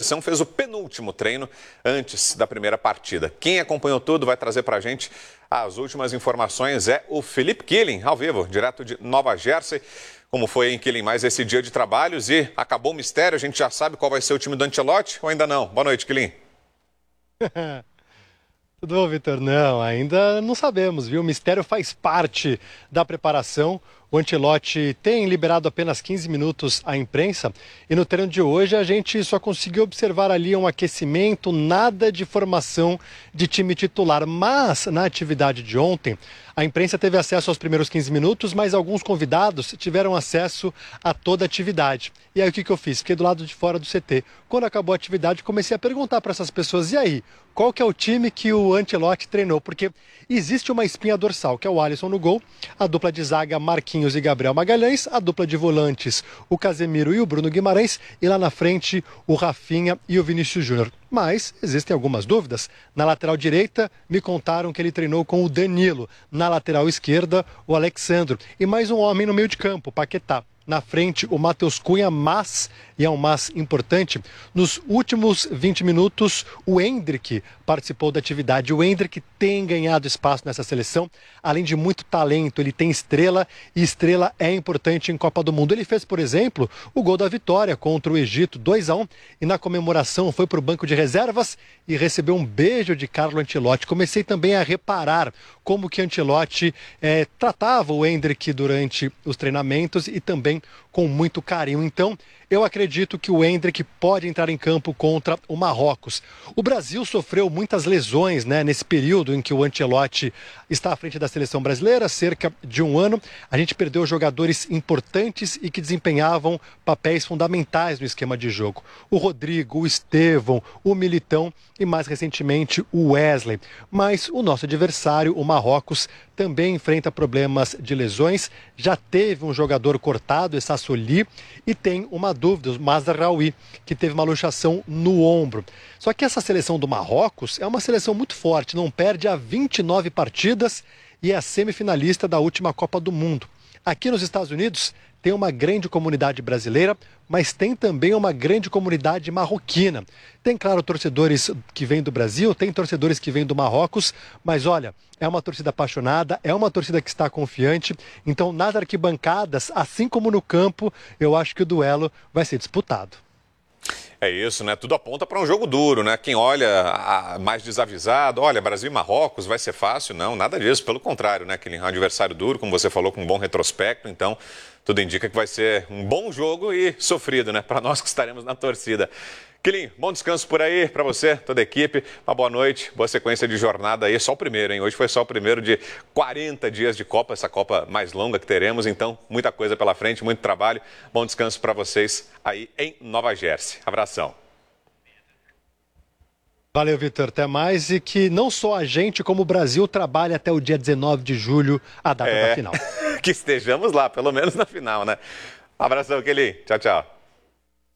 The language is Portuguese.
seleção fez o penúltimo treino antes da primeira partida. Quem acompanhou tudo vai trazer para a gente as últimas informações é o Felipe Killing, ao vivo, direto de Nova Jersey. Como foi em Killing mais esse dia de trabalhos e acabou o mistério, a gente já sabe qual vai ser o time do Ancelotti ou ainda não? Boa noite, Killing. Tudo bom, Vitor? Não, ainda não sabemos, viu? O mistério faz parte da preparação. O Ancelotti tem liberado apenas 15 minutos à imprensa e no treino de hoje a gente só conseguiu observar ali um aquecimento, nada de formação de time titular. Mas na atividade de ontem, a imprensa teve acesso aos primeiros 15 minutos, mas alguns convidados tiveram acesso a toda a atividade. E aí o que eu fiz? Fiquei do lado de fora do CT. Quando acabou a atividade, comecei a perguntar para essas pessoas, e aí, qual que é o time que o Ancelotti treinou? Porque existe uma espinha dorsal, que é o Alisson no gol, a dupla de zaga Marquinhos e Gabriel Magalhães, a dupla de volantes o Casemiro e o Bruno Guimarães, e lá na frente o Rafinha e o Vinícius Júnior. Mas existem algumas dúvidas. Na lateral direita, me contaram que ele treinou com o Danilo. Na lateral esquerda, o Alexandro. E mais um homem no meio de campo, o Paquetá. Na frente, o Matheus Cunha, mas, e é um mas importante, nos últimos 20 minutos, o Endrick participou da atividade. O Endrick tem ganhado espaço nessa seleção, além de muito talento, ele tem estrela, e estrela é importante em Copa do Mundo. Ele fez, por exemplo, o gol da vitória contra o Egito, 2-1, e na comemoração foi para o banco de reservas e recebeu um beijo de Carlo Ancelotti. Comecei também a reparar como que Ancelotti tratava o Endrick durante os treinamentos e também com muito carinho. Então, eu acredito que o Endrick pode entrar em campo contra o Marrocos. O Brasil sofreu muitas lesões, nesse período em que o Ancelotti está à frente da seleção brasileira, cerca de um ano. A gente perdeu jogadores importantes e que desempenhavam papéis fundamentais no esquema de jogo. O Rodrigo, o Estevão, o Militão e mais recentemente o Wesley. Mas o nosso adversário, o Marrocos, também enfrenta problemas de lesões. Já teve um jogador cortado, o Sassoli, e tem uma dúvida, o Mazraoui, que teve uma luxação no ombro. Só que essa seleção do Marrocos é uma seleção muito forte, não perde há 29 partidas e é a semifinalista da última Copa do Mundo. Aqui nos Estados Unidos tem uma grande comunidade brasileira, mas tem também uma grande comunidade marroquina. Tem, claro, torcedores que vêm do Brasil, tem torcedores que vêm do Marrocos, mas olha, é uma torcida apaixonada, é uma torcida que está confiante, então nas arquibancadas, assim como no campo, eu acho que o duelo vai ser disputado. É isso, né? Tudo aponta para um jogo duro, né? Quem olha mais desavisado, olha, Brasil e Marrocos vai ser fácil, não, nada disso, pelo contrário, né? Aquele adversário duro, como você falou, com um bom retrospecto, então tudo indica que vai ser um bom jogo e sofrido, né? Para nós que estaremos na torcida. Killing, bom descanso por aí para você, toda a equipe. Uma boa noite, boa sequência de jornada aí. Só o primeiro, hein? Hoje foi só o primeiro de 40 dias de Copa, essa Copa mais longa que teremos. Então, muita coisa pela frente, muito trabalho. Bom descanso para vocês aí em Nova Jersey. Abração. Valeu, Vitor. Até mais. E que não só a gente, como o Brasil, trabalhe até o dia 19 de julho, a data da final. Que estejamos lá, pelo menos na final, né? Abração, Killing. Tchau, tchau.